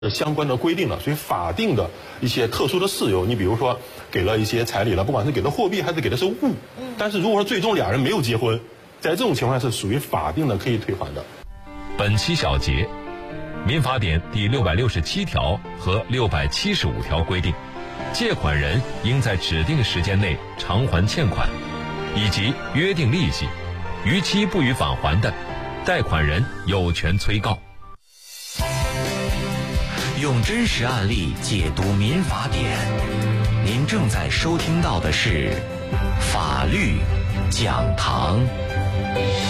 相关的规定了，所以法定的一些特殊的事由，你比如说给了一些彩礼了，不管是给的货币还是给的是物，但是如果说最终俩人没有结婚，在这种情况下是属于法定的可以退还的。 本期小结，民法典第667条和675条规定，借款人应在指定时间内偿还欠款，以及约定利息，逾期不予返还的，贷款人有权催告。 用真实案例解读民法典，您正在收听到的是法律讲堂。